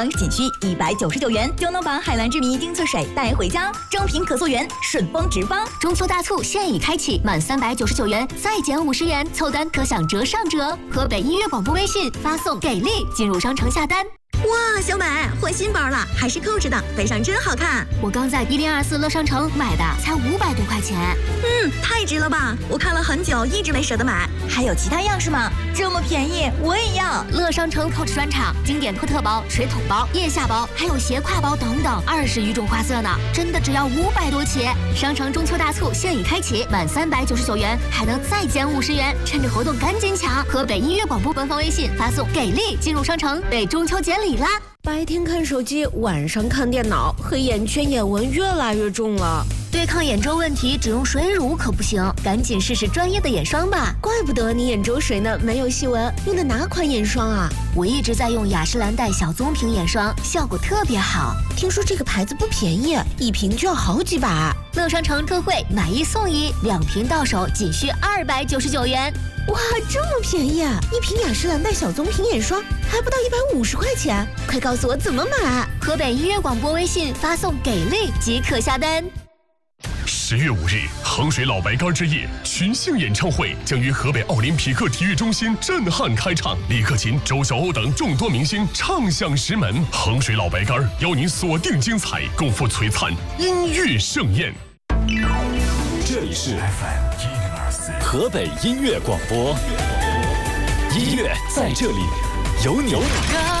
场仅需199元就能把海蓝之谜精粹水带回家，正品可溯源，顺丰直发。 中秋大促现已开启，满399元再减50元，凑单可享折上折。河北音乐广播微信发送给力进入商城下单。 哇，小美换新包了，还是扣着的，背上真好看。 我刚在1024乐商城买的，才500多块钱。 太值了吧！我看了很久，一直没舍得买。 还有其他样式吗？这么便宜，我也要。 乐商城 Coach 专场，经典托特包、水桶包、腋下包，还有斜挎包等等，20余种花色呢，真的只要500多起。商城中秋大促现已开启，满399元还能再减50元，趁着活动赶紧抢！河北音乐广播官方微信发送给力进入商城，被中秋节礼啦！ 白天看手机，晚上看电脑，黑眼圈、眼纹越来越重了。 对抗眼周问题，只用水乳可不行，赶紧试试专业的眼霜吧。 怪不得你眼周水呢，没有细纹。用的哪款眼霜啊？ 我一直在用雅诗兰黛小棕瓶眼霜，效果特别好。 听说这个牌子不便宜，一瓶就要好几百。 乐商城特惠，买1送1，2瓶到手仅需299元。 哇，这么便宜啊！一瓶雅诗兰黛小棕瓶眼霜还不到150块钱，快告诉我怎么买！ 河北音乐广播微信发送给力即可下单。 10月5日，衡水老白干之夜群星演唱会将于河北奥林匹克体育中心震撼开场，李克勤、周晓鸥等众多明星唱响石门。衡水老白干邀您锁定精彩，共赴璀璨音乐盛宴。 这里是 FM 104河北音乐广播，音乐在这里有你。